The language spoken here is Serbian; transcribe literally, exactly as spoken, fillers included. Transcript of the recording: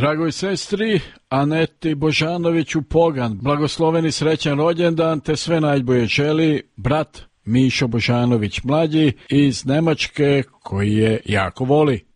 Dragoj sestri Aneti Božanoviću Pogan, blagosloveni srećan rođendan te sve najbolje želi brat Mišo Božanović mlađi iz Nemačke koji je jako voli.